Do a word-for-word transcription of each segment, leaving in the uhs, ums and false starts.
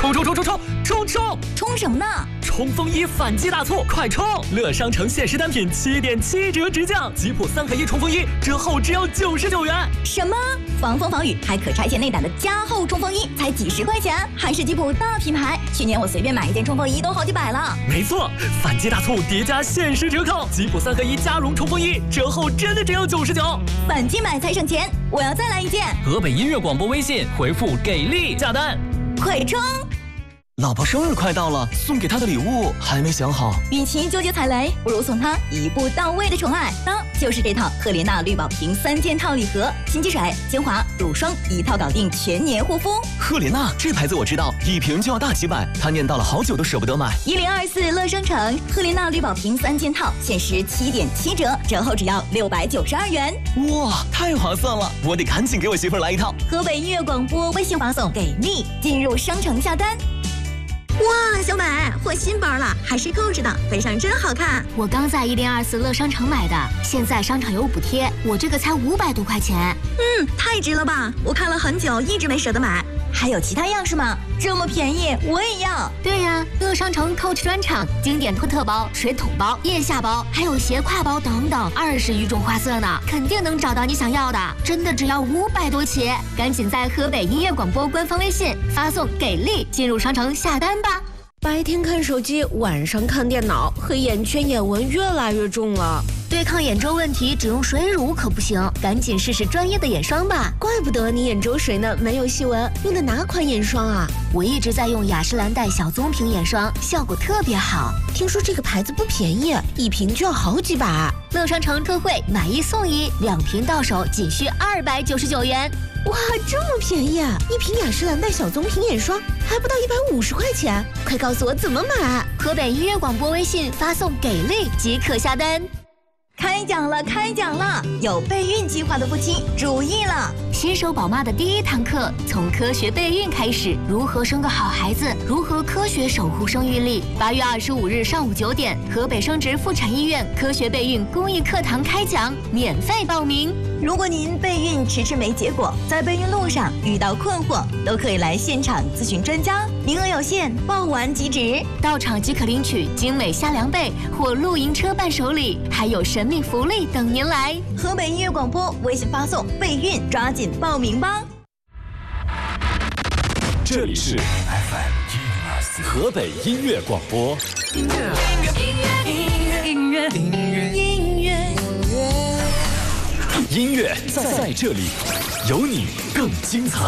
冲冲冲冲冲冲冲！ 冲什么呢？ 冲锋衣反击大促，快冲！乐商城限时单品七点七折直降，吉普三合一冲锋衣折后只要九十九元。 什么？防风防雨还可拆卸内胆的加厚冲锋衣才几十块钱，还是吉普大品牌。去年我随便买一件冲锋衣都好几百了。 没错，反击大促叠加限时折扣，吉普三合一加绒冲锋衣折后真的只要九十九。 反击买才省钱，我要再来一件。 河北音乐广播微信回复给力下单， 快冲！ 老婆生日快到了，送给她的礼物还没想好。 与其纠结踩雷，不如送她一步到位的宠爱。当就是这套赫莲娜绿宝瓶三件套礼盒，新机水、精华、乳霜一套搞定全年护肤。 赫莲娜这牌子我知道，一瓶就要大几百，她念叨了好久都舍不得买。 一零二四乐商城赫莲娜绿宝瓶三件套，限时七点七折，折后只要六百九十二元。 哇，太划算了！我得赶紧给我媳妇儿来一套。 河北音乐广播微信发送给力，进入商城下单。哇，小美，换新包了，还是购置的，背上真好看。 我刚在一零二四乐商城买的，现在商场有补贴，我这个才五百多块钱。 嗯，太值了吧！我看了很久，一直没舍得买。还有其他样式吗？这么便宜，我也要。 对呀，乐商城 Coach 专场，经典托特包、水桶包、腋下包，还有斜挎包等等，二十余种花色呢，肯定能找到你想要的。真的只要五百多起，赶紧在河北音乐广播官方微信发送给力，进入商城下单吧。 白天看手机，晚上看电脑，黑眼圈、眼纹越来越重了。 对抗眼周问题，只用水乳可不行，赶紧试试专业的眼霜吧。 怪不得你眼周水呢，没有细纹。用的哪款眼霜啊？ 我一直在用雅诗兰黛小棕瓶眼霜，效果特别好。 听说这个牌子不便宜，一瓶就要好几百。 乐商城特惠，买一送一，两瓶到手仅需二百九十九元。 哇，这么便宜啊！一瓶雅诗兰黛小棕瓶眼霜还不到一百五十块钱，快告诉我怎么买！ 河北音乐广播微信发送给力即可下单。 开讲了，开讲了！有备孕计划的夫妻注意了， 新手宝妈的第一堂课，从科学备孕开始，如何生个好孩子，如何科学守护生育力。八月二十五日上午九点，河北生殖妇产医院科学备孕公益课堂开讲，免费报名。 如果您备孕迟迟没结果，在备孕路上遇到困惑，都可以来现场咨询专家，名额有限，报完即止。 到场即可领取精美虾凉被或露营车伴手礼，还有神秘福利等您来。 河北音乐广播微信发送备孕，抓紧报名吧。 这里是 F M 一零二四河北音乐广播。音乐，音乐，音乐，音乐，音乐，音乐，音乐在在这里，有你更精彩。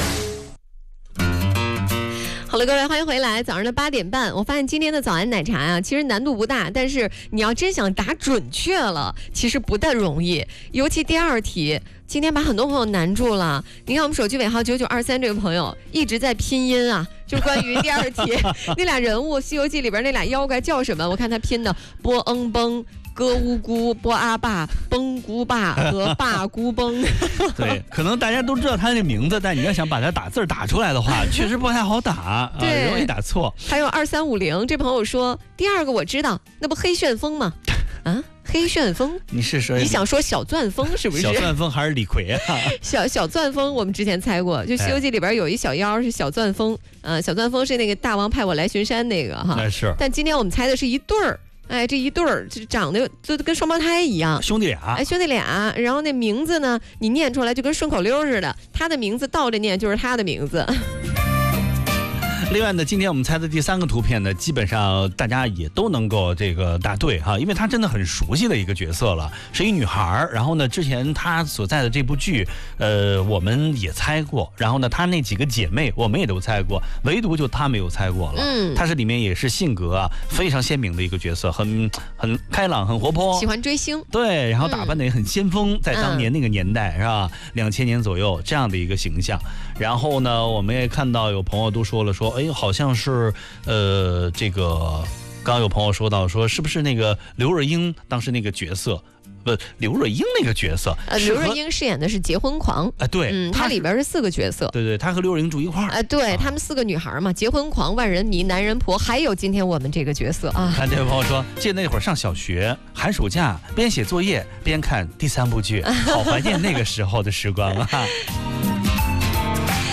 好了，各位，欢迎回来。早上的八点半，我发现今天的早安奶茶呀、啊，其实难度不大，但是你要真想答准确了，其实不但容易。尤其第二题，今天把很多朋友难住了。你看我们手机尾号九九二三这个朋友一直在拼音啊，就关于第二题那俩人物，《西游记》里边那俩妖怪叫什么？我看他拼的波恩崩。哥乌姑、波阿爸、崩姑爸和爸姑崩。 对，可能大家都知道他的名字，但你要想把它打字打出来的话，确实不太好打， 对、 呃，容易打错。 还有二三五零这朋友说，第二个我知道，那不黑旋风吗？啊，黑旋风？ 你是说你想说小钻风是不是？ 小钻风还是李逵啊？ 小小钻风，我们之前猜过，就《西游记》里边有一小妖是小钻风，呃，小钻风是那个大王派我来巡山那个哈。 那是。 但今天我们猜的是一对儿。哎，这一对儿就长得就跟双胞胎一样， 兄弟俩。 哎，兄弟俩，然后那名字呢，你念出来就跟顺口溜似的，他的名字倒着念就是他的名字。 另外呢，今天我们猜的第三个图片呢，基本上大家也都能够这个答对哈，因为她真的很熟悉的一个角色了，是一女孩。然后呢，之前她所在的这部剧，呃，我们也猜过。然后呢，她那几个姐妹我们也都猜过，唯独就她没有猜过了。嗯，她是里面也是性格啊非常鲜明的一个角色，很很开朗，很活泼， 喜欢追星。 对，然后打扮的也很先锋，嗯、在当年那个年代、嗯、是吧？两千年左右这样的一个形象。然后呢，我们也看到有朋友都说了说。哎，好像是，呃，这个刚刚有朋友说到说，是不是那个刘若英当时那个角色？不，刘若英那个角色， 呃，刘若英饰演的是结婚狂， 啊，对， 嗯，她里边是四个角色， 对对，她和刘若英住一块儿， 啊，对，啊、他们四个女孩嘛，结婚狂、万人迷、男人婆，还有今天我们这个角色啊。 看这位朋友说，记得那会儿上小学，寒暑假边写作业边看第三部剧，好怀念那个时候的时光啊。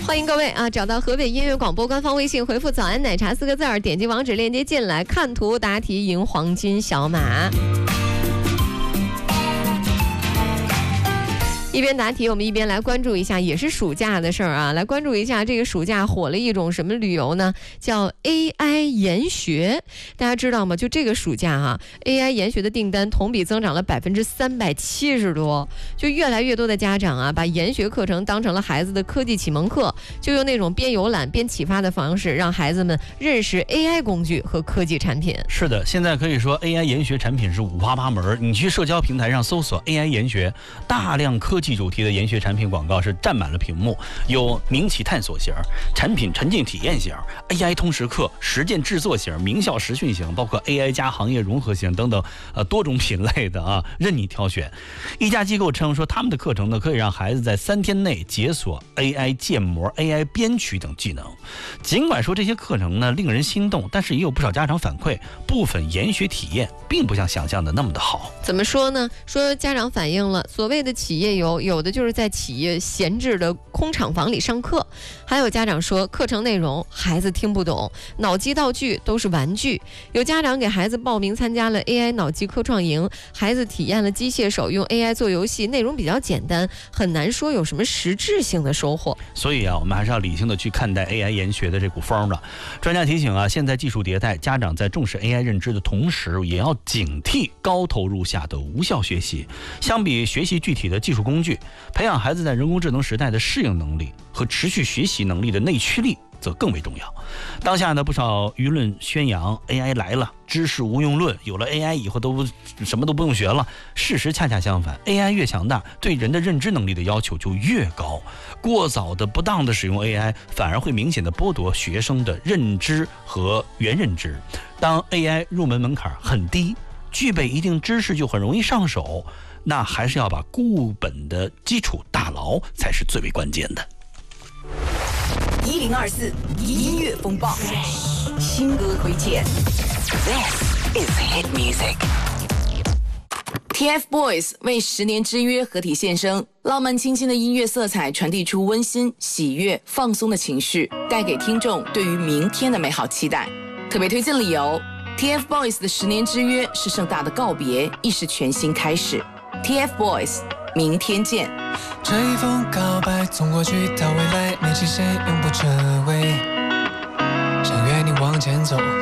欢迎各位啊，找到河北音乐广播官方微信，回复早安奶茶四个字儿，点击网址链接进来，看图答题赢黄金小马。一边答题，我们一边来关注一下，也是暑假的事儿啊。来关注一下这个暑假火了一种什么旅游呢？叫 A I 研学。大家知道吗？就这个暑假啊 ，A I 研学的订单同比增长了百分之三百七十多。就越来越多的家长啊，把研学课程当成了孩子的科技启蒙课，就用那种边游览边启发的方式，让孩子们认识 A I 工具和科技产品。 是的，现在可以说 A I 研学产品是五花八门。你去社交平台上搜索 A I 研学，大量科技主题的研学产品广告是占满了屏幕，有民企探索型、产品沉浸体验型、A I 通识课、实践制作型、名校实训型，包括 A I 加行业融合型等等，呃，多种品类的啊，任你挑选。一家机构称说，他们的课程呢，可以让孩子在三天内解锁 A I 建模、A I 编曲等技能。尽管说这些课程呢令人心动，但是也有不少家长反馈，部分研学体验并不像想象的那么的好。 怎么说呢？说家长反映了，所谓的企业游，有的就是在企业闲置的空厂房里上课，还有家长说课程内容孩子听不懂，脑机道具都是玩具。有家长给孩子报名参加了 A I 脑机科创营，孩子体验了机械手，用 A I 做游戏，内容比较简单，很难说有什么实质性的收获。 所以啊，我们还是要理性的去看待 A I 研学的这股风的。专家提醒啊，现在技术迭代，家长在重视 A I 认知的同时，也要警惕高投入下的无效学习。相比学习具体的技术工具，培养孩子在人工智能时代的适应能力和持续学习能力的内驱力则更为重要。当下呢，不少舆论宣扬 A I 来了，知识无用论，有了 A I 以后都什么都不用学了。事实恰恰相反 ，A I 越强大，对人的认知能力的要求就越高。过早的、不当的使用 A I， 反而会明显的剥夺学生的认知和原认知。当 A I 入门门槛很低，具备一定知识就很容易上手，那还是要把固本的基础打牢，才是最为关键的。 一零二四音乐风暴，新歌推荐。This is hit music. T F Boys 为十年之约合体献声，浪漫清新的音乐色彩传递出温馨、喜悦、放松的情绪，带给听众对于明天的美好期待。特别推荐理由 ：T F Boys 的十年之约是盛大的告别，亦是全新开始。T F Boys， 明天见。 这一封告白从过去到未来，没请谁永不折位，想约你往前走。